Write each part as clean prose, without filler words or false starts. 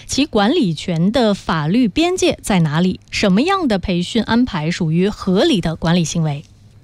其管理权的法律边界在哪里？什么样的培训安排属于合理的管理行为？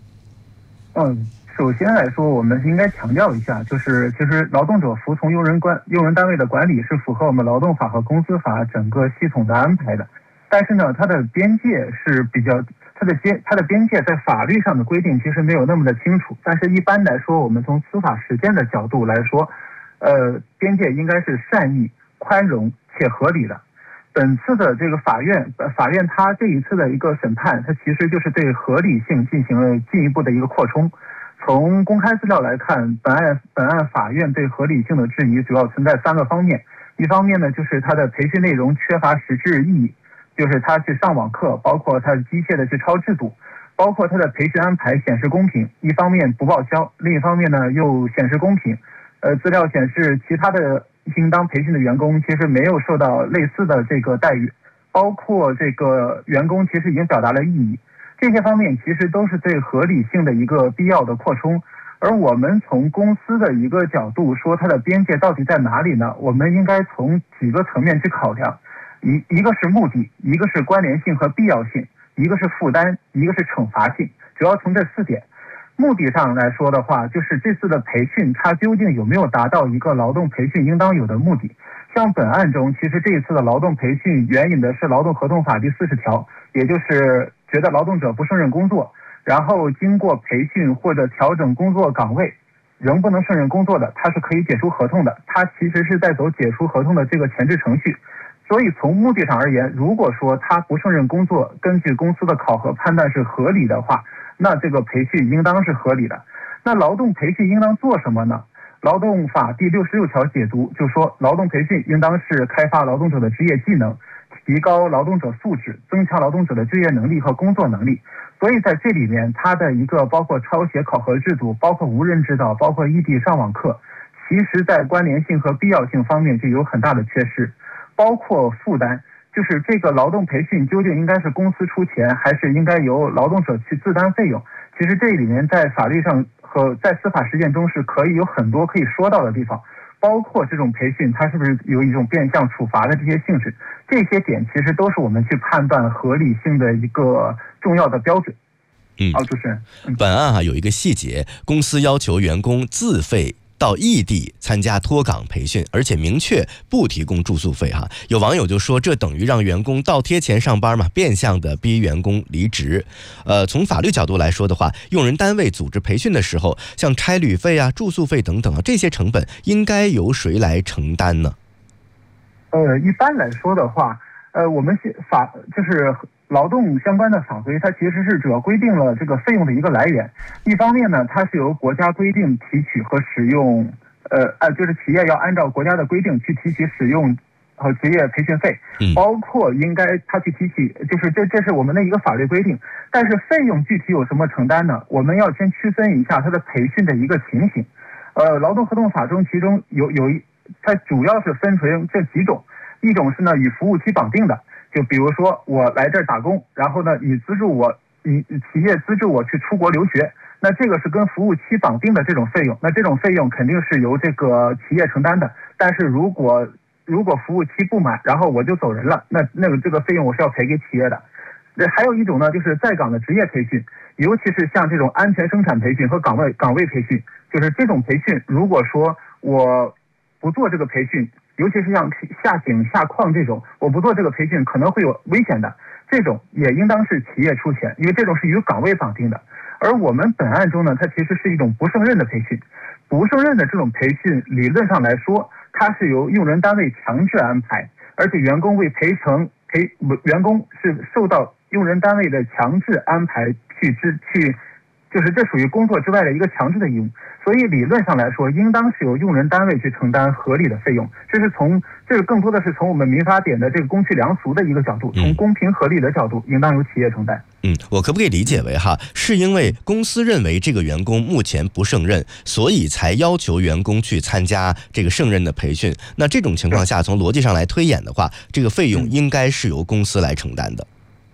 首先来说，我们应该强调一下，就是其实劳动者服从用人单位的管理是符合我们劳动法和公司法整个系统的安排的。但是呢，它的边界是比较，它的边界在法律上的规定其实没有那么的清楚。但是一般来说，我们从司法实践的角度来说，边界应该是善意、宽容且合理的。本次的这个法院它这一次的一个审判，它其实就是对合理性进行了进一步的一个扩充。从公开资料来看，本案法院对合理性的质疑主要存在3个方面。一方面呢，就是它的培训内容缺乏实质意义，就是他去上网课，包括他机械的去抄制度，包括他的培训安排显示公平，一方面不报销，另一方面呢又显示公平。资料显示，其他的应当培训的员工其实没有受到类似的这个待遇，包括这个员工其实已经表达了异议。这些方面其实都是对合理性的一个必要的扩充。而我们从公司的一个角度说，它的边界到底在哪里呢？我们应该从几个层面去考量。一个是目的，一个是关联性和必要性，一个是负担，一个是惩罚性，主要从这4点。目的上来说的话，就是这次的培训它究竟有没有达到一个劳动培训应当有的目的。像本案中，其实这一次的劳动培训援引的是劳动合同法第40条，也就是觉得劳动者不胜任工作，然后经过培训或者调整工作岗位仍不能胜任工作的，他是可以解除合同的。他其实是在走解除合同的这个前置程序。所以从目的上而言，如果说他不胜任工作，根据公司的考核判断是合理的话，那这个培训应当是合理的。那劳动培训应当做什么呢？劳动法第66条解读就说，劳动培训应当是开发劳动者的职业技能，提高劳动者素质，增强劳动者的就业能力和工作能力。所以在这里面，它的一个包括抄写考核制度，包括无人指导，包括异地上网课，其实在关联性和必要性方面就有很大的缺失。包括负担，就是这个劳动培训究竟应该是公司出钱，还是应该由劳动者去自担费用？其实这里面在法律上和在司法实践中是可以有很多可以说到的地方，包括这种培训它是不是有一种变相处罚的这些性质，这些点其实都是我们去判断合理性的一个重要的标准。主持人， 本案有一个细节，公司要求员工自费到异地参加脱岗培训，而且明确不提供住宿费有网友就说，这等于让员工倒贴钱上班嘛，变相的逼员工离职。从法律角度来说的话，用人单位组织培训的时候，像差旅费住宿费等等这些成本应该由谁来承担呢？ 一般来说的话，我们就是劳动相关的法规，它其实是主要规定了这个费用的一个来源。一方面呢，它是由国家规定提取和使用，就是企业要按照国家的规定去提取使用和职业培训费，包括应该它去提取，就是这是我们的一个法律规定。但是费用具体有什么承担呢？我们要先区分一下它的培训的一个情形。劳动合同法中，其中它主要是分成这几种，一种是呢与服务期绑定的。就比如说我来这儿打工，然后呢你企业资助我去出国留学，那这个是跟服务期绑定的这种费用，那这种费用肯定是由这个企业承担的。但是如果服务期不满，然后我就走人了，那个这个费用我是要赔给企业的。还有一种呢，就是在岗的职业培训，尤其是像这种安全生产培训和岗位培训，就是这种培训，如果说我不做这个培训，尤其是像下井下矿这种，我不做这个培训可能会有危险的，这种也应当是企业出钱，因为这种是与岗位绑定的。而我们本案中呢，它其实是一种不胜任的培训。不胜任的这种培训，理论上来说，它是由用人单位强制安排，而且员工员工是受到用人单位的强制安排就是这属于工作之外的一个强制的义务。所以理论上来说，应当是由用人单位去承担合理的费用。这个更多的是从我们民法典的这个公序良俗的一个角度，从公平合理的角度，应当由企业承担。 我可不可以理解为是因为公司认为这个员工目前不胜任，所以才要求员工去参加这个胜任的培训？那这种情况下，从逻辑上来推演的话，这个费用应该是由公司来承担的。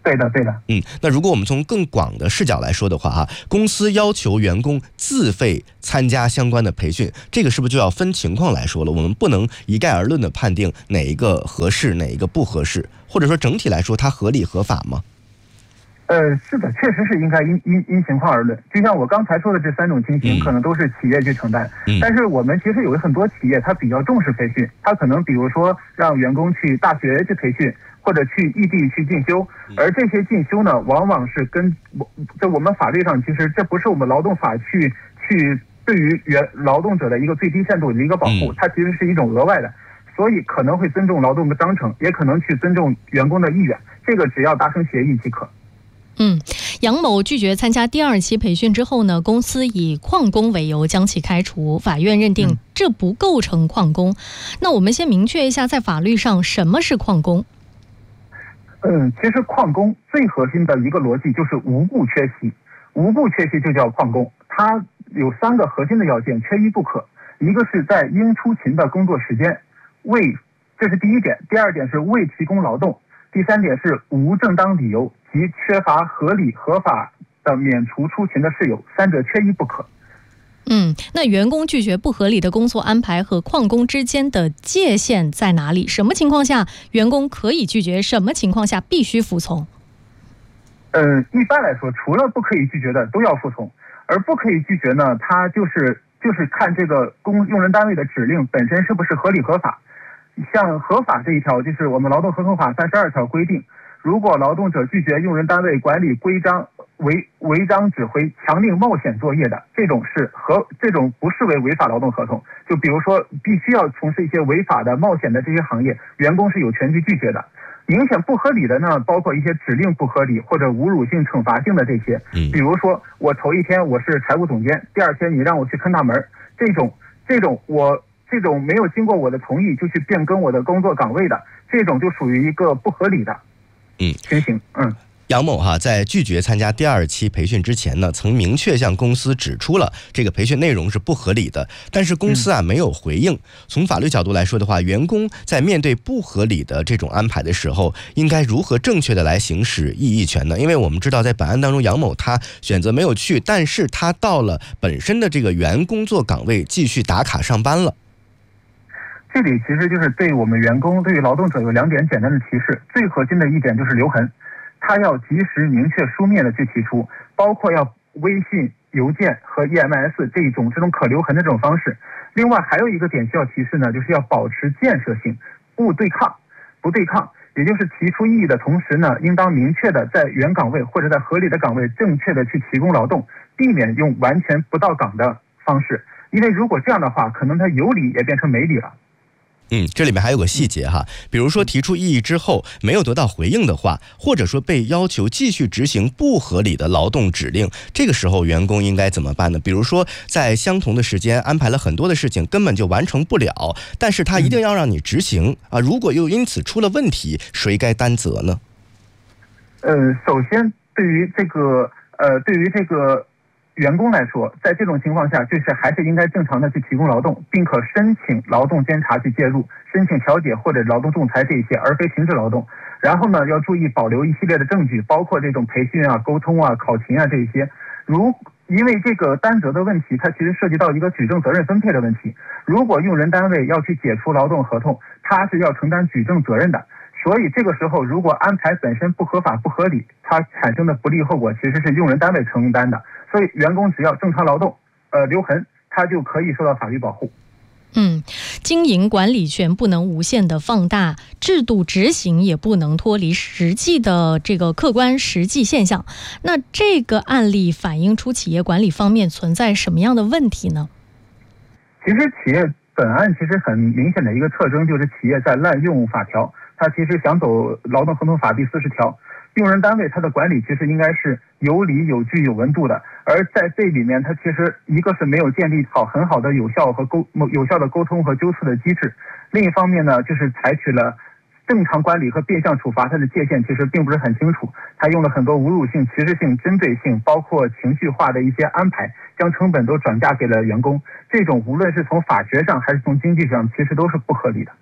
对的，对的。 那如果我们从更广的视角来说的话，公司要求员工自费参加相关的培训，这个是不是就要分情况来说了？我们不能一概而论的判定哪一个合适，哪一个不合适，或者说整体来说它合理合法吗？ 是的，确实是应该因情况而论。就像我刚才说的这3种情形，可能都是企业去承担。但是我们其实有很多企业，它比较重视培训，它可能比如说让员工去大学去培训，或者去异地去进修。而这些进修呢，往往是在我们法律上，其实这不是我们劳动法去对于劳动者的一个最低限度的一个保护，它其实是一种额外的。所以可能会尊重劳动的章程，也可能去尊重员工的意愿，这个只要达成协议即可。 杨某拒绝参加第2期培训之后呢，公司以旷工为由将其开除，法院认定这不构成旷工。那我们先明确一下，在法律上什么是旷工？ 其实旷工最核心的一个逻辑就是无故缺席，无故缺席就叫旷工。它有3个核心的要件，缺一不可。一个是在应出勤的工作时间这是第一点；第2点是未提供劳动；第3点是无正当理由及缺乏合理合法的免除出勤的事由，3者缺一不可。 那员工拒绝不合理的工作安排和旷工之间的界限在哪里？什么情况下员工可以拒绝，什么情况下必须服从？ 一般来说，除了不可以拒绝的都要服从，而不可以拒绝呢，它就是看这个用人单位的指令本身是不是合理合法。像合法这一条，就是我们劳动合同法32条规定，如果劳动者拒绝用人单位管理规章违章指挥、强令冒险作业的，这种不视为违法劳动合同。就比如说必须要从事一些违法的冒险的这些行业，员工是有权去拒绝的。明显不合理的呢，包括一些指令不合理或者侮辱性、惩罚性的这些。比如说我头一天我是财务总监，第2天你让我去看大门，这种没有经过我的同意就去变更我的工作岗位的，这种就属于一个不合理的情形。 杨某在拒绝参加第2期培训之前呢，曾明确向公司指出了这个培训内容是不合理的，但是公司没有回应。从法律角度来说的话，员工在面对不合理的这种安排的时候，应该如何正确的来行使异议权呢？因为我们知道在本案当中，杨某他选择没有去，但是他到了本身的这个原工作岗位继续打卡上班了。 这里其实就是对我们员工、对于劳动者有2点简单的提示。最核心的一点就是留痕，他要及时明确书面的去提出，包括要微信、邮件和 EMS 这种可留痕的这种方式。另外还有一个点需要提示呢，就是要保持建设性，不对抗，也就是提出异议的同时呢，应当明确的在原岗位或者在合理的岗位正确的去提供劳动，避免用完全不到岗的方式。因为如果这样的话，可能他有理也变成没理了。 这里面还有个细节比如说提出异议之后没有得到回应的话，或者说被要求继续执行不合理的劳动指令，这个时候员工应该怎么办呢？比如说在相同的时间安排了很多的事情，根本就完成不了，但是他一定要让你执行如果又因此出了问题，谁该担责呢？ 首先对于这个员工来说，在这种情况下，就是还是应该正常的去提供劳动，并可申请劳动监察去介入，申请调解或者劳动仲裁这些，而非停止劳动。然后呢，要注意保留一系列的证据，包括这种培训沟通考勤这些。因为这个担责的问题，它其实涉及到一个举证责任分配的问题。如果用人单位要去解除劳动合同，它是要承担举证责任的。所以这个时候，如果安排本身不合法不合理，它产生的不利后果其实是用人单位承担的。所以员工只要正常劳动，留痕，他就可以受到法律保护。 经营管理权不能无限的放大，制度执行也不能脱离实际的这个客观实际现象。那这个案例反映出企业管理方面存在什么样的问题呢？ 其实本案其实很明显的一个特征就是企业在滥用法条，它其实想走劳动合同法第40条。用人单位它的管理其实应该是有理有据有温度的，而在这里面它其实一个是没有建立好很好的有效的沟通和纠错的机制，另一方面呢就是采取了正常管理和变相处罚，它的界限其实并不是很清楚，它用了很多侮辱性、歧视性、针对性，包括情绪化的一些安排，将成本都转嫁给了员工，这种无论是从法学上还是从经济上其实都是不合理的。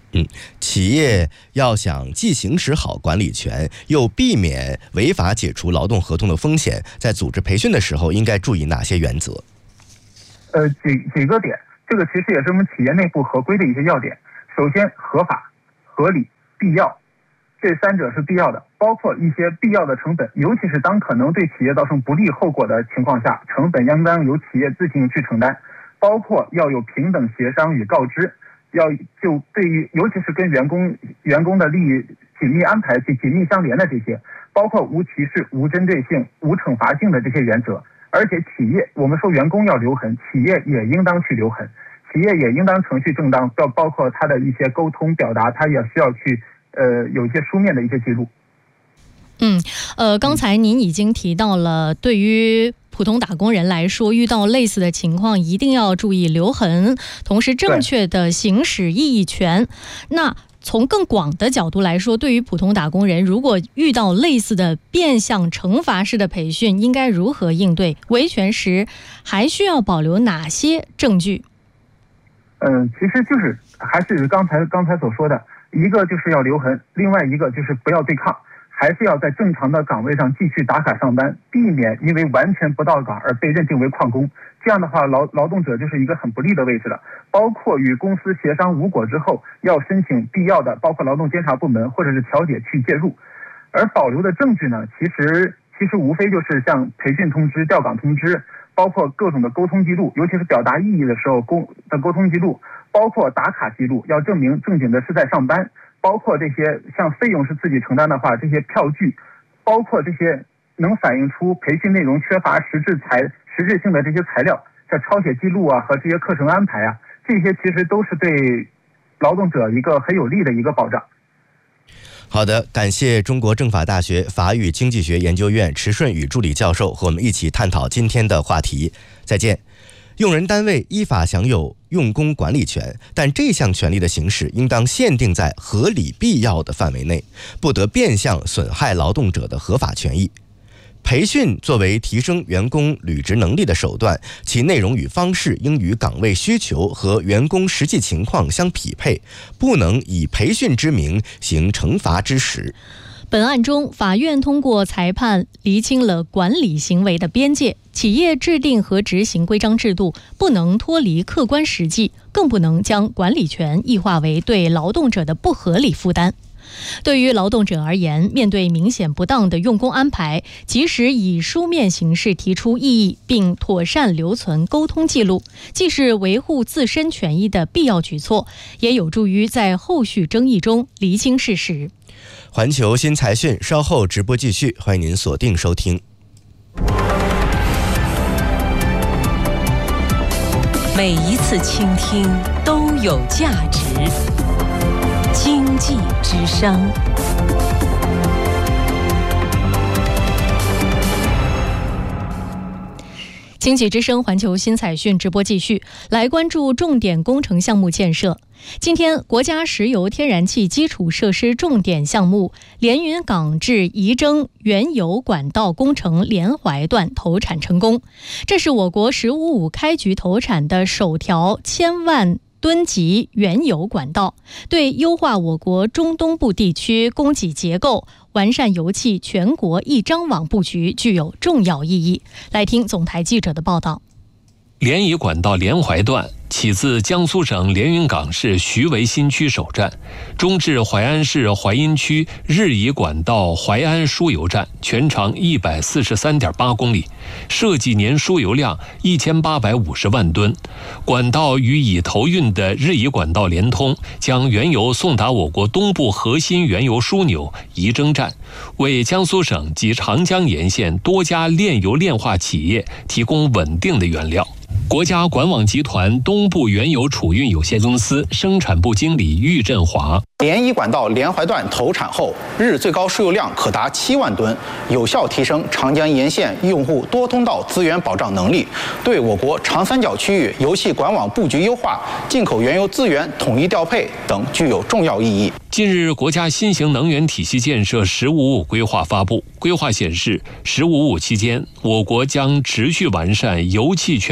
企业要想既行使好管理权，又避免违法解除劳动合同的风险，在组织培训的时候应该注意哪些原则？ 几个点，这个其实也是我们企业内部合规的一些要点。首先，合法、合理、必要，这三者是必要的，包括一些必要的成本，尤其是当可能对企业造成不利后果的情况下，成本应当由企业自行去承担，包括要有平等协商与告知。就对于尤其是跟员工的利益紧密安排、紧密相连的这些，包括无歧视、无针对性、无惩罚性的这些原则。而且企业，我们说员工要留痕，企业也应当去留痕，企业也应当程序正当，包括他的一些沟通表达，他也需要去有一些书面的一些记录。 刚才您已经提到了，对于普通打工人来说，遇到类似的情况一定要注意留痕，同时正确的行使异议权。那从更广的角度来说，对于普通打工人，如果遇到类似的变相惩罚式的培训，应该如何应对？维权时还需要保留哪些证据？ 其实就是还是刚才所说的，一个就是要留痕，另外一个就是不要对抗。还是要在正常的岗位上继续打卡上班，避免因为完全不到岗而被认定为旷工。这样的话，劳动者就是一个很不利的位置了。包括与公司协商无果之后，要申请必要的，包括劳动监察部门或者是调解去介入。而保留的证据呢，其实无非就是像培训通知、调岗通知，包括各种的沟通记录，尤其是表达异议的时候的沟通记录，包括打卡记录，要证明正经的是在上班。包括这些像费用是自己承担的话，这些票据，包括这些能反映出培训内容缺乏实质性的这些材料，像抄写记录啊和这些课程安排啊，这些其实都是对劳动者一个很有利的一个保障。 好的，感谢中国政法大学法语经济学研究院池顺宇助理教授和我们一起探讨今天的话题。再见。用人单位依法享有用工管理权，但这项权利的行使应当限定在合理必要的范围内，不得变相损害劳动者的合法权益。培训作为提升员工履职能力的手段，其内容与方式应与岗位需求和员工实际情况相匹配，不能以培训之名行惩罚之实。 本案中，法院通过裁判厘清了管理行为的边界，企业制定和执行规章制度不能脱离客观实际，更不能将管理权异化为对劳动者的不合理负担。对于劳动者而言，面对明显不当的用工安排，及时以书面形式提出异议，并妥善留存沟通记录，既是维护自身权益的必要举措，也有助于在后续争议中厘清事实。 环球新财讯稍后直播继续，欢迎您锁定收听。 每一次倾听都有价值。经济之声。 经济之声环球新财讯直播继续，来关注重点工程项目建设。今天，国家石油天然气基础设施重点项目连云港至仪征原油管道工程连淮段投产成功，这是我国“15+5”开局投产的首条1000万吨级原油管道，对优化我国中东部地区供给结构、完善油气全国一张网布局具有重要意义。来听总台记者的报道。 连仪管道连淮段起自江苏省连云港市徐围新区首站，中至淮安市淮阴区日仪管道淮安输油站，全长143.8公里，设计年输油量1850万吨。管道与已投运的日仪管道连通，将原油送达我国东部核心原油枢纽仪征站，为江苏省及长江沿线多家炼油炼化企业提供稳定的原料。国家管网集团东部原油储运有限公司生产部经理郁振华： 连仪管道连淮段投产后，日最高输油量可达7万吨，有效提升长江沿线用户多通道资源保障能力，对我国长三角区域油气管网布局优化、进口原油资源统一调配等具有重要意义。 近日，国家新型能源体系建设“15+5”规划发布。规划显示，“15+5”期间，我国将持续完善油气全国一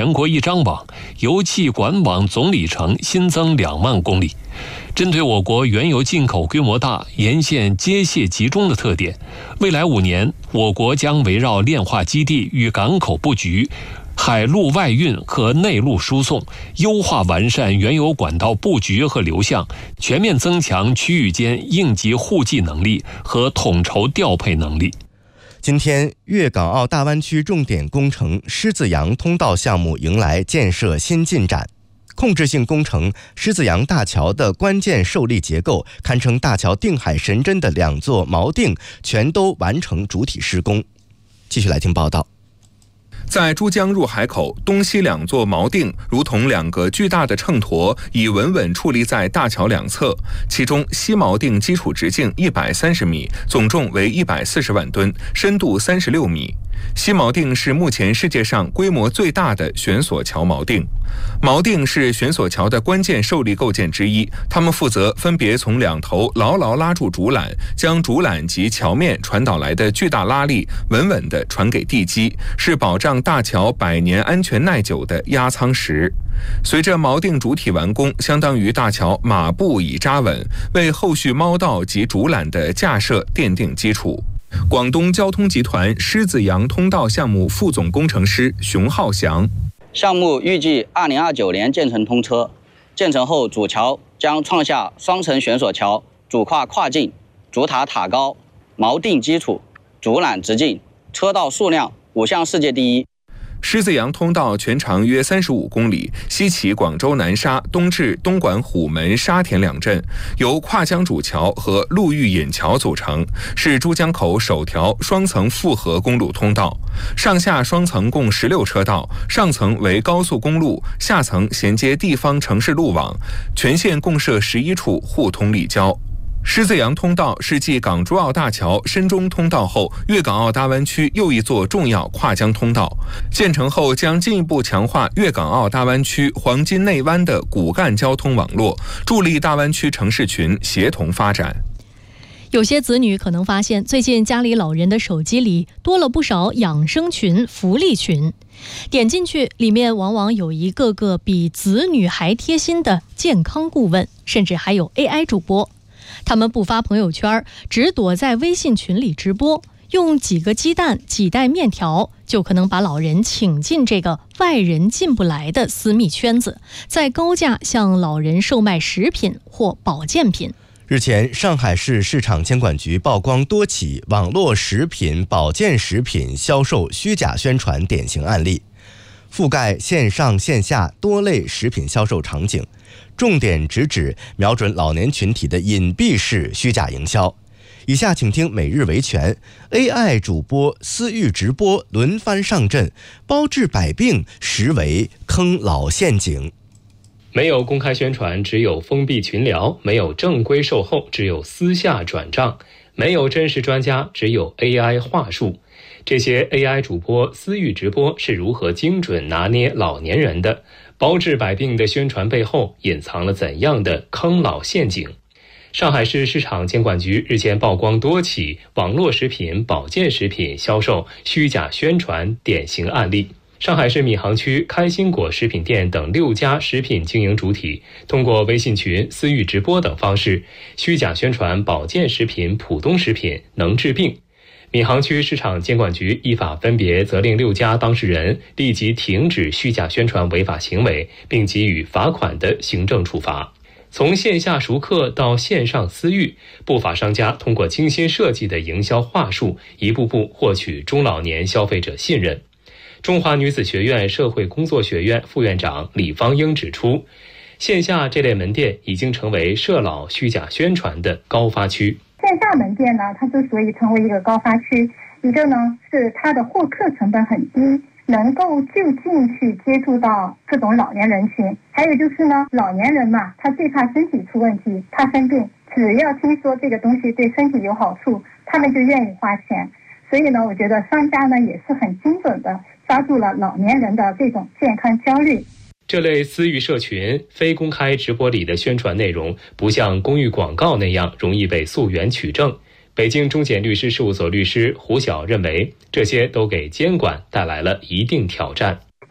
张网，油气管网总里程新增2万公里。针对我国原油进口规模大、沿线接卸集中的特点，未来5年，我国将围绕炼化基地与港口布局、海陆外运和内陆输送，优化完善原油管道布局和流向，全面增强区域间应急互济能力和统筹调配能力。 今天，粤港澳大湾区重点工程狮子洋通道项目迎来建设新进展。控制性工程狮子洋大桥的关键受力结构，堪称大桥定海神针的2座锚定全都完成主体施工。继续来听报道。 在珠江入海口东西2座锚定如同2个巨大的秤砣，已稳稳矗立在大桥2侧。其中西锚定基础直径130米，总重为140万吨，深度36米。西锚定是目前世界上规模最大的悬索桥锚定。锚定是悬索桥的关键受力构件之一，它们负责分别从2头牢牢拉住主缆，将主缆及桥面传导来的巨大拉力稳稳地传给地基，是保障大桥100年安全耐久的压舱石。随着锚定主体完工，相当于大桥马步已扎稳，为后续锚道及主缆的架设奠定基础。广东交通集团狮子洋通道项目副总工程师熊浩翔， 项目预计2029年建成通车，建成后主桥将创下双层悬索桥、主跨跨径、主塔塔高、锚定基础、主缆直径、车道数量5项世界第一。 狮子洋通道全长约35公里，西起广州南沙，东至东莞虎门、沙田2镇，由跨江主桥和陆豫引桥组成，是珠江口首条双层复合公路通道。上下双层共16车道，上层为高速公路，下层衔接地方城市路网，全线共设11处互通立交。狮子洋通道是继港珠澳大桥深中通道后，粤港澳大湾区又一座重要跨江通道。建成后将进一步强化粤港澳大湾区黄金内湾的骨干交通网络，助力大湾区城市群协同发展。 有些子女可能发现，最近家里老人的手机里多了不少养生群、福利群。点进去，里面往往有一个个比子女还贴心的健康顾问，甚至还有 AI 主播。他们不发朋友圈，只躲在微信群里直播，用几个鸡蛋、几袋面条，就可能把老人请进这个外人进不来的私密圈子，在高价向老人售卖食品或保健品。 日前，上海市市场监管局曝光多起网络食品、保健食品销售虚假宣传典型案例，覆盖线上线下多类食品销售场景，重点直指瞄准老年群体的隐蔽式虚假营销。以下请听每日维权 ：AI 主播私域直播轮番上阵，包治百病，实为坑老陷阱。 没有公开宣传，只有封闭群聊；没有正规售后，只有私下转账；没有真实专家，只有 AI 话术。这些 AI 主播私域直播是如何精准拿捏老年人的？包治百病的宣传背后隐藏了怎样的坑老陷阱？上海市市场监管局日前曝光多起网络食品、保健食品销售虚假宣传典型案例。上海市闵行区开心果食品店等6家食品经营主体，通过微信群、私域直播等方式，虚假宣传保健食品、浦东食品能治病。闵行区市场监管局依法分别责令6家当事人立即停止虚假宣传违法行为，并给予罚款的行政处罚。从线下熟客到线上私域，不法商家通过精心设计的营销话术，一步步获取中老年消费者信任。中华女子学院社会工作学院副院长李芳英指出，线下这类门店已经成为涉老虚假宣传的高发区。 线下门店呢，它之所以成为一个高发区，一个呢是它的获客成本很低，能够就近去接触到各种老年人群。还有就是呢，老年人嘛，他最怕身体出问题，怕生病，只要听说这个东西对身体有好处，他们就愿意花钱。所以呢，我觉得商家呢也是很精准的抓住了老年人的这种健康焦虑。 这类私域社群、非公开直播里的宣传内容，不像公域广告那样容易被溯源取证。北京中检律师事务所律师胡晓认为，这些都给监管带来了一定挑战。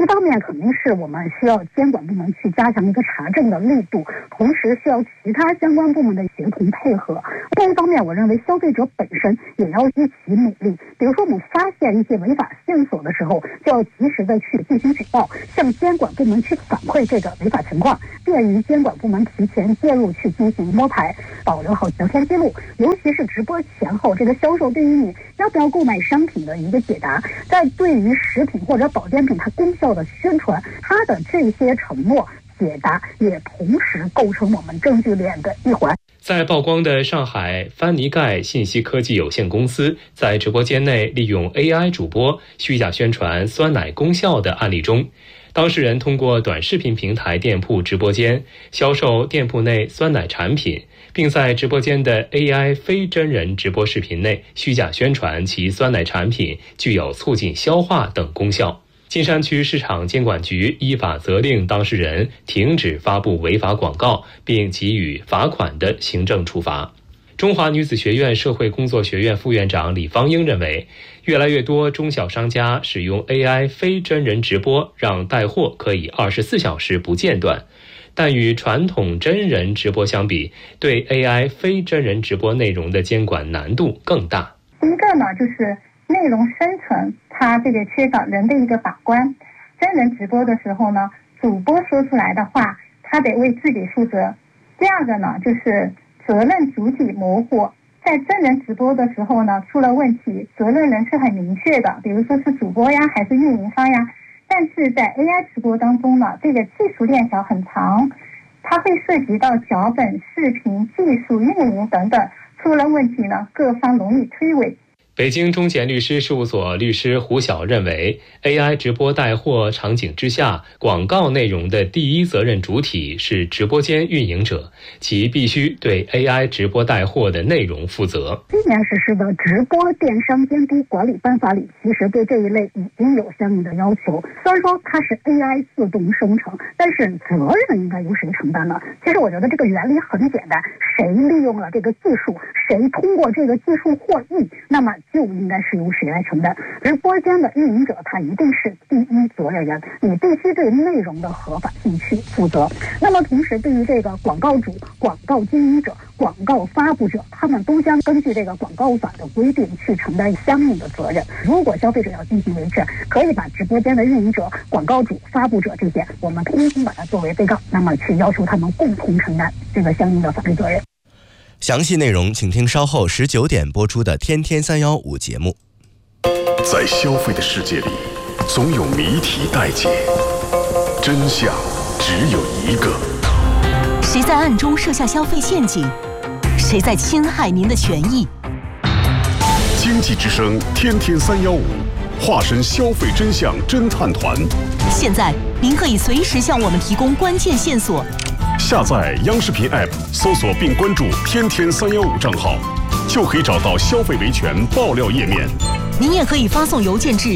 一方面肯定是我们需要监管部门去加强一个查证的力度，同时需要其他相关部门的协同配合。另一方面，我认为消费者本身也要一起努力。比如说，我们发现一些违法线索的时候，就要及时的去进行举报，向监管部门去反馈这个违法情况，便于监管部门提前介入去进行摸排，保留好聊天记录。尤其是直播前后，这个销售对于你要不要购买商品的一个解答，在对于食品或者保健品它功效的宣传，它的这些承诺解答也同时构成我们证据链的一环。 在曝光的上海帆尼盖信息科技有限公司在直播间内利用 AI 主播虚假宣传酸奶功效的案例中，当事人通过短视频平台店铺直播间销售店铺内酸奶产品，并在直播间的 AI 非真人直播视频内虚假宣传其酸奶产品具有促进消化等功效。金山区市场监管局依法责令当事人停止发布违法广告，并给予罚款的行政处罚。中华女子学院社会工作学院副院长李芳英认为，越来越多中小商家使用 AI 非真人直播，让带货可以24小时不间断，但与传统真人直播相比，对 AI 非真人直播内容的监管难度更大。 第一个呢，就是内容生成它这个缺少人的一个把关。真人直播的时候呢，主播说出来的话他得为自己负责。第二个呢，就是责任主体模糊。在真人直播的时候呢，出了问题责任人是很明确的，比如说是主播呀还是运营方呀。但是在 AI 直播当中呢，这个技术链条很长，它会涉及到脚本、视频、技术、运营等等，出了问题呢，各方容易推诿。 北京中检律师事务所律师胡晓认为， AI 直播带货场景之下，广告内容的第一责任主体是直播间运营者，其必须对 AI 直播带货的内容负责。 今年实施的《直播电商监督管理办法》里，其实对这一类已经有相应的要求。虽然说它是 AI 自动生成，但是责任应该由谁承担呢？其实我觉得这个原理很简单，谁利用了这个技术，谁通过这个技术获益，那么就应该是由谁来承担。直播间的运营者他一定是第一责任人，你必须对内容的合法性去负责。那么同时对于这个广告主、广告经营者、广告发布者，他们都将根据这个广告法的规定去承担相应的责任。如果消费者要进行维权，可以把直播间的运营者、广告主、发布者这些，我们通通把它作为被告，那么去要求他们共同承担这个相应的法律责任。 详细内容请听稍后19点播出的《天天315》节目。 在消费的世界里，总有谜题待解，真相只有一个。 谁在暗中设下消费陷阱？谁在侵害您的权益？ 经济之声天天315，化身消费真相侦探团。 现在您可以随时向我们提供关键线索。 下载央视频 App， 搜索并关注天天315账号，就可以找到消费维权爆料页面。 您也可以发送邮件至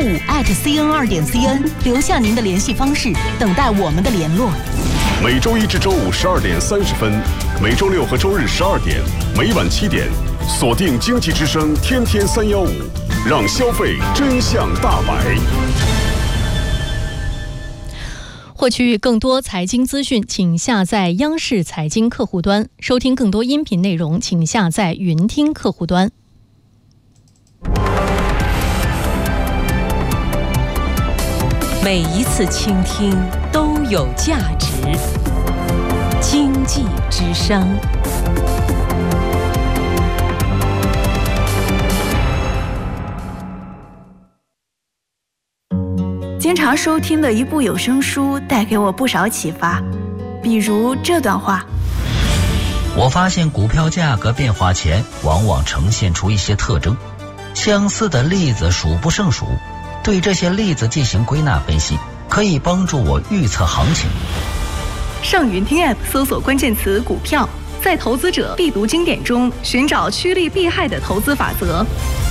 315@cn2.cn， 留下您的联系方式，等待我们的联络。 每周一至周五12点30分，每周六和周日12点，每晚7点，锁定经济之声天天315，让消费真相大白。 获取更多财经资讯，请下载央视财经客户端；收听更多音频内容，请下载云听客户端。 每一次倾听都有价值。经济之声。 经常收听的一部有声书带给我不少启发，比如这段话： 我发现股票价格变化前往往呈现出一些特征，相似的例子数不胜数，对这些例子进行归纳分析，可以帮助我预测行情。 上云听 App 搜索关键词股票，在投资者必读经典中寻找趋利避害的投资法则，